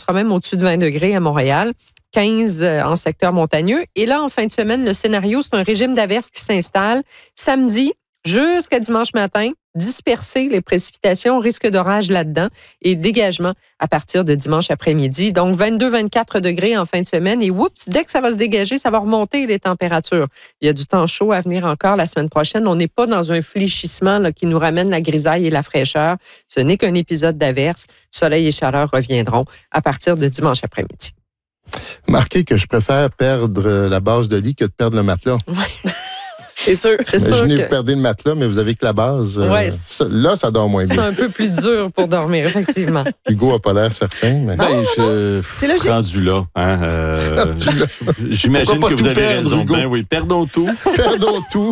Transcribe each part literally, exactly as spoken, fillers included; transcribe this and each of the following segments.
sera même au-dessus de vingt degrés à Montréal, quinze en secteur montagneux. Et là, en fin de semaine, le scénario, c'est un régime d'averses qui s'installe samedi jusqu'à dimanche matin, disperser les précipitations, risque d'orage là-dedans et dégagement à partir de dimanche après-midi. Donc, vingt-deux à vingt-quatre degrés en fin de semaine et oups, dès que ça va se dégager, ça va remonter les températures. Il y a du temps chaud à venir encore la semaine prochaine. On n'est pas dans un fléchissement là, qui nous ramène la grisaille et la fraîcheur. Ce n'est qu'un épisode d'averse. Soleil et chaleur reviendront à partir de dimanche après-midi. Marquez que je préfère perdre la base de lit que de perdre le matelas. Oui. C'est sûr, c'est sûr. Imaginez que... vous perdez le matelas, mais vous avez que la base. Ouais, euh, ça, là, ça dort moins bien. C'est un peu plus dur pour dormir, effectivement. Hugo n'a pas l'air certain. Mais... Ben, je suis rendu là. Hein, euh, rendu là. J'imagine que vous avez perdre, raison. Hugo? Ben oui, perdons tout. Perdons tout.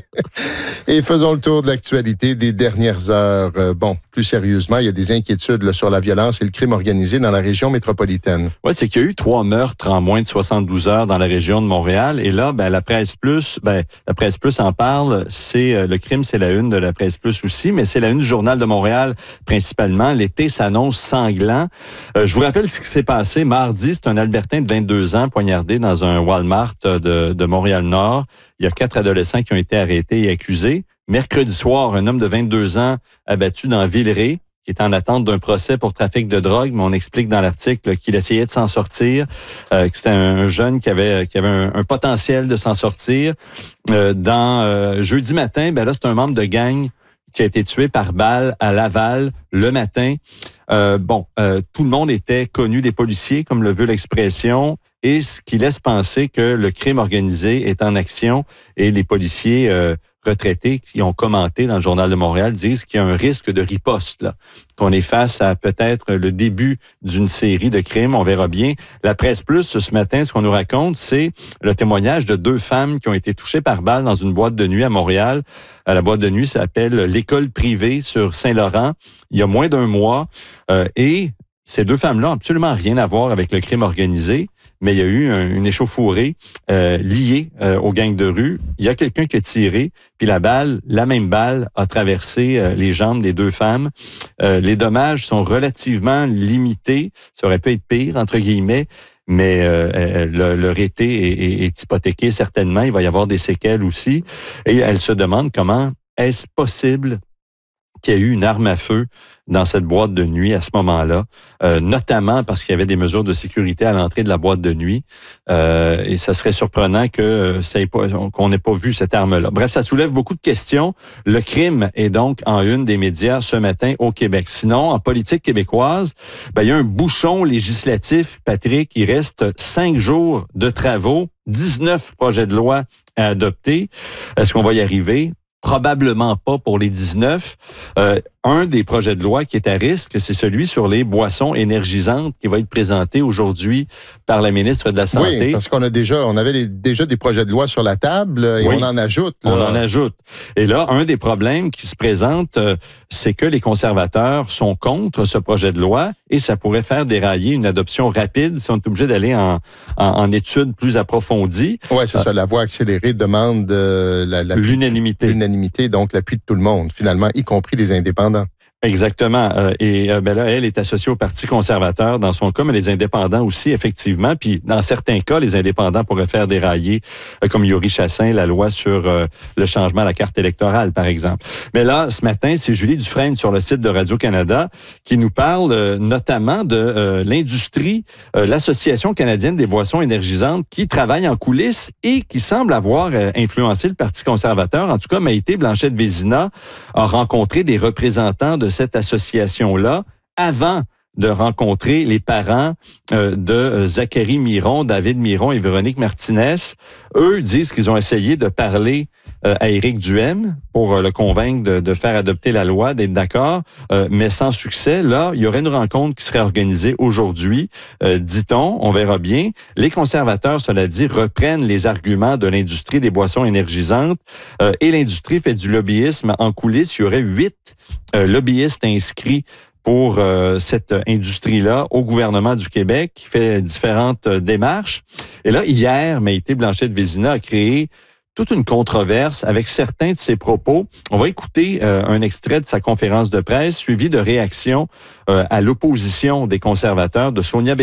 Et faisons le tour de l'actualité des dernières heures. Euh, bon, plus sérieusement, il y a des inquiétudes là, sur la violence et le crime organisé dans la région métropolitaine. Oui, c'est qu'il y a eu trois meurtres en moins de soixante-douze heures dans la région de Montréal. Et là, ben, la Presse Plus, ben, la Presse Plus en parle. C'est euh, le crime, c'est la une de la Presse Plus aussi, mais c'est la une du Journal de Montréal principalement. L'été s'annonce sanglant. Euh, je vous rappelle ce qui s'est passé mardi. C'est un Albertain de vingt-deux ans poignardé dans un Walmart de, de Montréal-Nord. Il y a quatre adolescents qui ont été arrêtés et accusés. Mercredi soir, un homme de vingt-deux ans abattu dans Villeray, qui est en attente d'un procès pour trafic de drogue, mais on explique dans l'article qu'il essayait de s'en sortir, euh, que c'était un jeune qui avait qui avait un, un potentiel de s'en sortir. Euh, dans euh, jeudi matin, ben là, c'est un membre de gang qui a été tué par balle à Laval le matin. Euh, bon, euh, tout le monde était connu des policiers, comme le veut l'expression, et ce qui laisse penser que le crime organisé est en action et les policiers euh, retraités qui ont commenté dans le Journal de Montréal disent qu'il y a un risque de riposte, là, qu'on est face à peut-être le début d'une série de crimes. On verra bien. La Presse Plus, ce matin, ce qu'on nous raconte, c'est le témoignage de deux femmes qui ont été touchées par balle dans une boîte de nuit à Montréal. La boîte de nuit s'appelle l'École privée sur Saint-Laurent. Il y a moins d'un mois. Euh, et ces deux femmes-là n'ont absolument rien à voir avec le crime organisé. Mais il y a eu un, une échauffourée euh, liée euh, aux gangs de rue. Il y a quelqu'un qui a tiré, puis la balle, la même balle, a traversé euh, les jambes des deux femmes. Euh, les dommages sont relativement limités. Ça aurait pu être pire, entre guillemets, mais euh, le, leur été est, est, est hypothéqué certainement. Il va y avoir des séquelles aussi. Et elle se demande comment est-ce possible qu'il y a eu une arme à feu dans cette boîte de nuit à ce moment-là, euh, notamment parce qu'il y avait des mesures de sécurité à l'entrée de la boîte de nuit. Euh, et ça serait surprenant que ça ait pas, qu'on n'ait pas vu cette arme-là. Bref, ça soulève beaucoup de questions. Le crime est donc en une des médias ce matin au Québec. Sinon, en politique québécoise, ben, il y a un bouchon législatif, Patrick. Il reste cinq jours de travaux, dix-neuf projets de loi à adopter. Est-ce qu'on va y arriver? Probablement pas pour les dix-neuf. Euh, un des projets de loi qui est à risque, c'est celui sur les boissons énergisantes qui va être présenté aujourd'hui par la ministre de la Santé. Oui, parce qu'on a déjà, on avait les, déjà des projets de loi sur la table et oui, on en ajoute. Là. On en ajoute. Et là, un des problèmes qui se présente, euh, c'est que les conservateurs sont contre ce projet de loi et ça pourrait faire dérailler une adoption rapide si on est obligé d'aller en, en, en études plus approfondies. Oui, c'est euh, ça. La voie accélérée demande euh, la, la, l'unanimité. L'unanimité, donc l'appui de tout le monde, finalement, y compris les indépendants. Exactement. Euh, et euh, ben là, elle est associée au Parti conservateur dans son cas, mais les indépendants aussi, effectivement. Puis, dans certains cas, les indépendants pourraient faire dérailler, euh, comme Yuri Chassin, la loi sur euh, le changement à la carte électorale, par exemple. Mais là, ce matin, c'est Julie Dufresne sur le site de Radio-Canada qui nous parle euh, notamment de euh, l'industrie, euh, l'Association canadienne des boissons énergisantes qui travaille en coulisses et qui semble avoir euh, influencé le Parti conservateur. En tout cas, Maïté Blanchette-Vézina a rencontré des représentants de cette association-là avant de rencontrer les parents euh, de Zachary Miron, David Miron et Véronique Martinez. Eux disent qu'ils ont essayé de parler euh, à Éric Duhaime pour euh, le convaincre de, de faire adopter la loi, d'être d'accord, euh, mais sans succès. Là, il y aurait une rencontre qui serait organisée aujourd'hui, euh, dit-on, on verra bien. Les conservateurs, cela dit, reprennent les arguments de l'industrie des boissons énergisantes euh, et l'industrie fait du lobbyisme en coulisses. Il y aurait huit euh, lobbyistes inscrits pour euh, cette industrie-là au gouvernement du Québec qui fait différentes euh, démarches. Et là, hier, Maïté Blanchette-Vézina a créé toute une controverse avec certains de ses propos. On va écouter euh, un extrait de sa conférence de presse suivi de réactions euh, à l'opposition des conservateurs de Sonia